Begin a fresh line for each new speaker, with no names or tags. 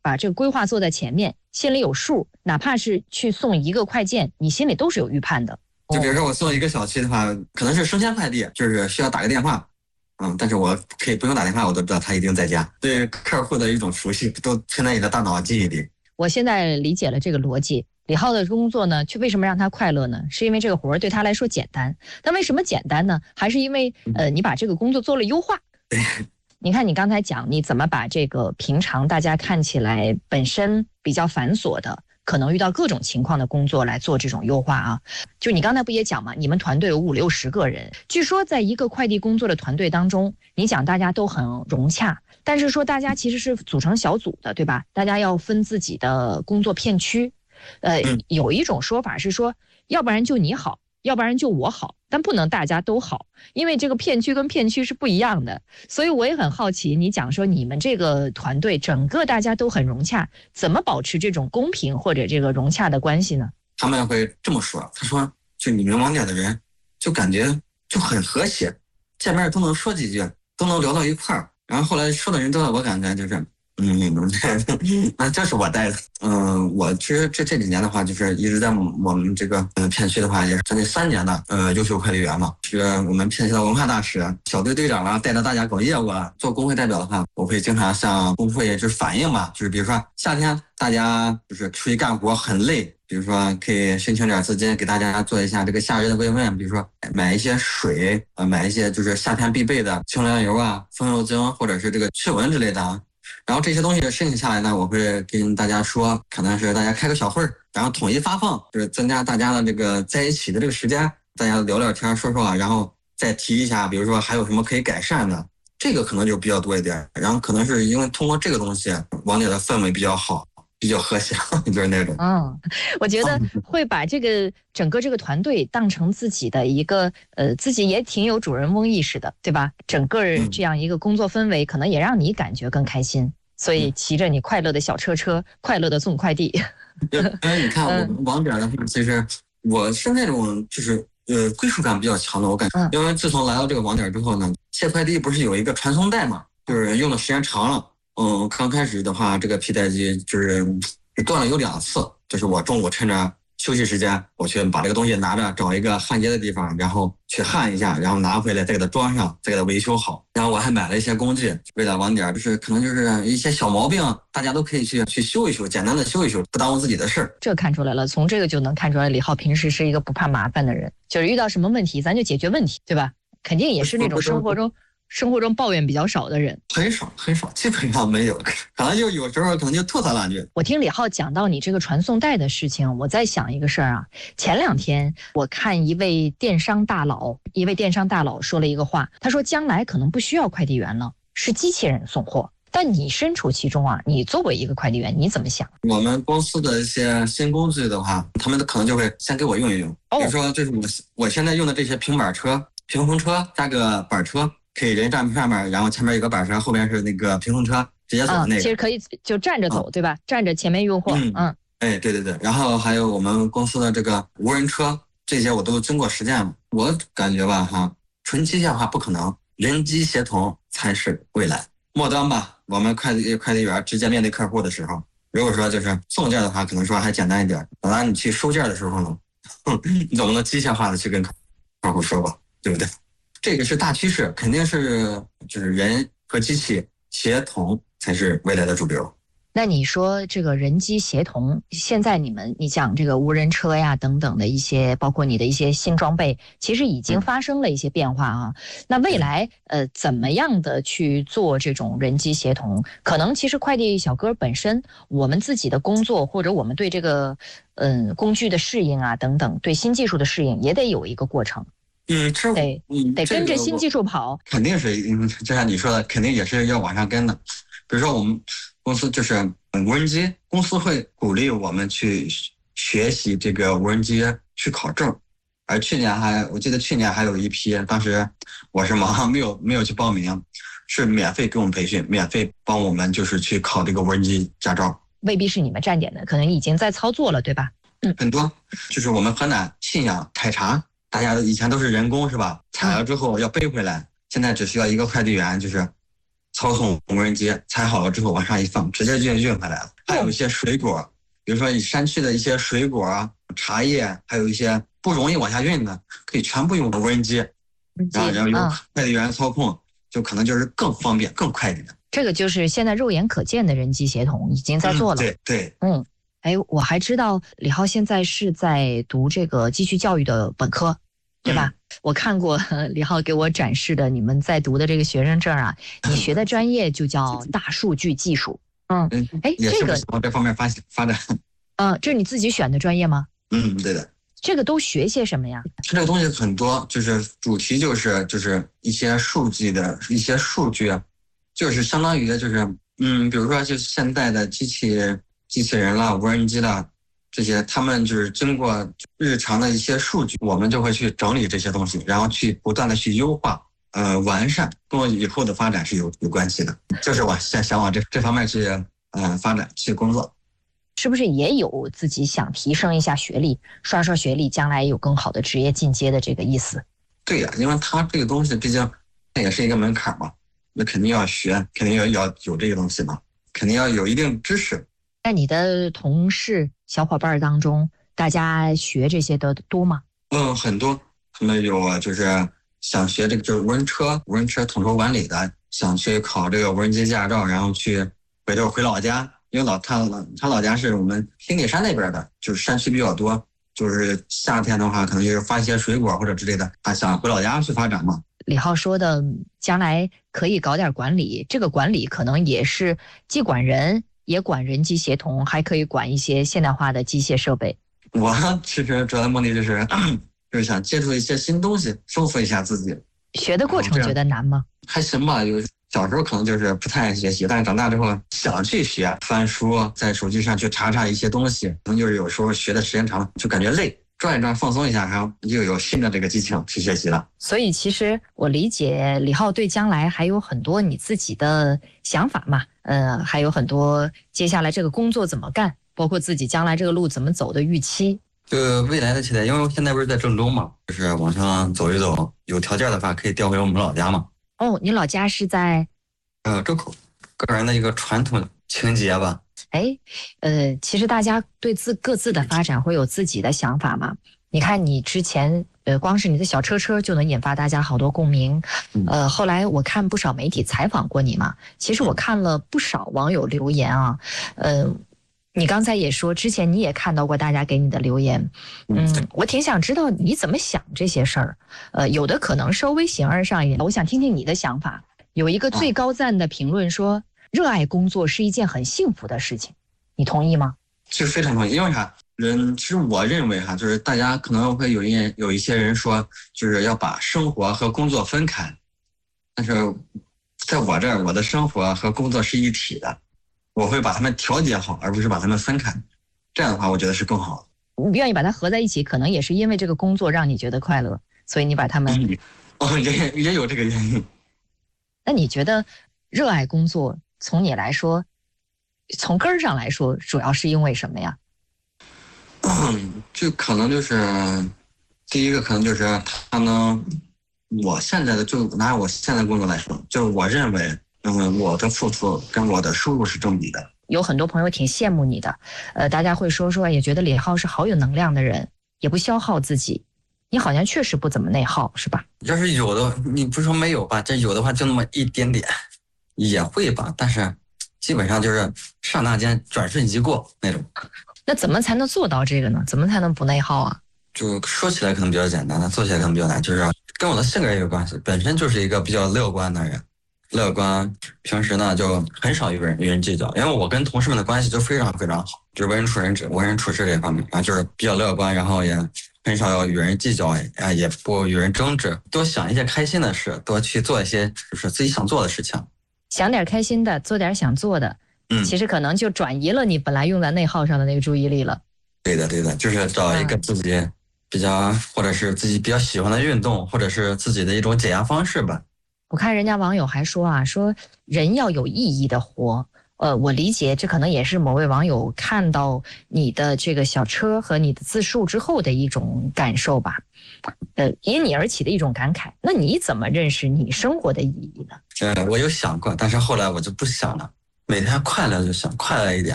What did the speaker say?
把这个规划做在前面，心里有数，哪怕是去送一个快件，你心里都是有预判的。
就比如说我送一个小区的话，可能是生鲜快递，就是需要打个电话，但是我可以不用打电话，我都知道他一定在家。对客户的一种熟悉，都存在你的大脑记忆里。
我现在理解了这个逻辑。李浩的工作呢，为什么让他快乐呢？是因为这个活儿对他来说简单。但为什么简单呢？还是因为你把这个工作做了优化。你看你刚才讲你怎么把这个平常大家看起来本身比较繁琐的，可能遇到各种情况的工作来做这种优化啊。就你刚才不也讲嘛，你们团队有50-60个人，据说在一个快递工作的团队当中，你讲大家都很融洽，但是说大家其实是组成小组的，对吧？大家要分自己的工作片区。有一种说法是说，要不然就你好，要不然就我好，但不能大家都好，因为这个片区跟片区是不一样的。所以我也很好奇，你讲说你们这个团队整个大家都很融洽，怎么保持这种公平或者这个融洽的关系呢？
他们会这么说，他说就你们网点的人就感觉就很和谐，见面都能说几句，都能聊到一块儿。然后后来说的人多了，我感觉就是那这是我带的。我其实这几年的话，就是一直在我们这个片区的话，也是将近3年的优秀快递员嘛，是我们片区的文化大使、小队队长啊，带着大家搞业务啊。做工会代表的话，我会经常向工会就是反映嘛，就是比如说夏天大家就是出去干活很累，比如说可以申请点资金给大家做一下这个夏日的慰问，比如说买一些水，买一些就是夏天必备的清凉油啊、风油精或者是这个驱蚊之类的啊。然后这些东西申请下来呢，我会跟大家说，可能是大家开个小会儿，然后统一发放，就是增加大家的这个在一起的这个时间，大家聊聊天说说啊，然后再提一下，比如说还有什么可以改善的，这个可能就比较多一点。然后可能是因为通过这个东西，网点的氛围比较好，比较和谐，就是那种。
我觉得会把这个整个这个团队当成自己的一个自己也挺有主人翁意识的，对吧？整个这样一个工作氛围，可能也让你感觉更开心，所以骑着你快乐的小车，快乐的送快递。
因为你看我们网点的话，其实我是那种就是归属感比较强的，我感觉。因为自从来到这个网点之后呢，卸快递不是有一个传送带嘛，就是用的时间长了。刚开始的话，这个皮带机就是断了有2次，就是我中午趁着休息时间，我去把这个东西拿着，找一个焊接的地方，然后去焊一下，然后拿回来再给它装上，再给它维修好。然后我还买了一些工具，为了网点，就是可能就是一些小毛病，大家都可以去修一修，简单的修一修，不耽误自己的事儿。
这看出来了，从这个就能看出来，李浩平时是一个不怕麻烦的人，就是遇到什么问题咱就解决问题，对吧？肯定也是那种生活中抱怨比较少的人。
很少，基本上没有，可能就有时候可能就吐槽2句。
我听李浩讲到你这个传送带的事情，我在想一个事儿啊。前2天我看一位电商大佬说了一个话，他说将来可能不需要快递员了，是机器人送货。但你身处其中啊，你作为一个快递员，你怎么想？
我们公司的一些新工具的话，他们可能就会先给我用一用。比如说，就是我现在用的这些平衡车加个板车，可以人站上面，然后前面有个板车，后面是那个平衡车，直接走的那个。
其实可以就站着走，对吧？站着前面运货。
对。然后还有我们公司的这个无人车，这些我都经过实践了。我感觉吧，纯机械化不可能，人机协同才是未来。末端吧，我们快递员直接面对客户的时候，如果说就是送件的话，可能说还简单一点。当然你去收件的时候呢，你总不能机械化的去跟客户说吧，对不对？这个是大趋势，肯定是就是人和机器协同才是未来的主流。
那你说这个人机协同，现在你讲这个无人车呀等等的一些，包括你的一些新装备，其实已经发生了一些变化啊。那未来怎么样的去做这种人机协同？可能其实快递小哥本身，我们自己的工作或者我们对这个工具的适应啊等等，对新技术的适应也得有一个过程。得跟着新技术跑，
肯定是，就像你说的，肯定也是要往上跟的。比如说我们公司就是无人机，公司会鼓励我们去学习这个无人机去考证。而我记得去年还有一批，当时我是忙没有去报名，是免费给我们培训，免费帮我们就是去考这个无人机驾照。
未必是你们站点的，可能已经在操作了，对吧？
很多就是我们河南信阳采茶。大家以前都是人工是吧？采了之后要背回来，现在只需要一个快递员，就是操纵无人机，采好了之后往上一放，直接就运回来了。 还有一些水果，比如说山区的一些水果啊、茶叶，还有一些不容易往下运的，可以全部用无人机，然后由快递员操控，就可能就是更方便、更快一点。
这个就是现在肉眼可见的人机协同已经在做了。
对。
我还知道李浩现在是在读这个继续教育的本科，对吧？我看过李浩给我展示的你们在读的这个学生证啊，你学的专业就叫大数据技术。
这个往这方面发展。
这是你自己选的专业吗？
对的。
这个都学些什么呀？
这个东西很多，就是主题就是一些数据的一些数据，就是相当于就是比如说就是现在的机器人啦、无人机啦这些，他们就是经过日常的一些数据，我们就会去整理这些东西，然后去不断的去优化、完善，跟我以后的发展是有关系的。就是我想往这方面去发展去工作。
是不是也有自己想提升一下学历，刷学历，将来有更好的职业进阶的这个意思？
对呀，因为它这个东西毕竟那也是一个门槛嘛，那肯定要学，肯定要有这个东西嘛，肯定要有一定知识。
在你的同事小伙伴当中，大家学这些的多吗？
很多，他们有就是想学这个就是无人车统筹管理的，想去考这个无人机驾照，然后回老家。因为他老家是我们平顶山那边的，就是山区比较多，就是夏天的话可能就是发一些水果或者之类的，他想回老家去发展嘛。
李浩说的将来可以搞点管理，这个管理可能也是既管人也管人机协同，还可以管一些现代化的机械设备。
我其实主要的目的就是想接触一些新东西，丰富一下自己。
学的过程觉得难吗？
还行吧，小时候可能就是不太爱学习，但是长大之后想去学，翻书，在手机上去查一些东西，可能就是有时候学的时间长了就感觉累，转一转放松一下，然后又有新的这个激情去学习了。
所以其实我理解李浩对将来还有很多你自己的想法嘛，还有很多接下来这个工作怎么干，包括自己将来这个路怎么走的预期。
就未来的期待，因为我现在不是在郑州嘛，就是往上走一走，有条件的话可以调回我们老家嘛。
你老家是在
周口，个人的一个传统情节吧。
其实大家对各自的发展会有自己的想法嘛。你看你之前光是你的小车就能引发大家好多共鸣。后来我看不少媒体采访过你嘛，其实我看了不少网友留言啊。你刚才也说之前你也看到过大家给你的留言。我挺想知道你怎么想这些事儿。有的可能稍微形而上一点，我想听听你的想法。有一个最高赞的评论说，热爱工作是一件很幸福的事情，你同意吗？
其实非常同意，因为啥？其实我认为就是大家可能会有一些人说，就是要把生活和工作分开，但是在我这儿，我的生活和工作是一体的，我会把它们调节好，而不是把它们分开。这样的话，我觉得是更好的。
你愿意把它合在一起，可能也是因为这个工作让你觉得快乐，所以你把它们
也有这个原因。
那你觉得热爱工作从你来说，从根儿上来说，主要是因为什么呀？
就可能就是第一个，可能就是他能，我现在的就拿我现在工作来说，就是我认为，我的付出跟我的收入是正比的。
有很多朋友挺羡慕你的，大家会说，也觉得李浩是好有能量的人，也不消耗自己。你好像确实不怎么内耗，是吧？
要是有的，你不是说没有吧？这有的话就那么一点点，也会吧。但是基本上就是刹那间转瞬即过那种。
那怎么才能做到这个呢？怎么才能不内耗啊？
就说起来可能比较简单，但做起来可能比较难。就是跟我的性格也有关系，本身就是一个比较乐观的人，乐观，平时呢就很少与人计较，因为我跟同事们的关系就非常非常好，就是为人处事这方面啊，就是比较乐观，然后也很少要与人计较，也不与人争执，多想一些开心的事，多去做一些就是自己想做的事情，
想点开心的，做点想做的，其实可能就转移了你本来用在内耗上的那个注意力了。
对的，就是找一个自己比较或者是自己比较喜欢的运动，或者是自己的一种解压方式吧。
我看人家网友还说人要有意义的活。我理解这可能也是某位网友看到你的这个小车和你的自述之后的一种感受吧，因你而起的一种感慨。那你怎么认识你生活的意义呢？
我有想过，但是后来我就不想了，每天快乐就想快乐一点，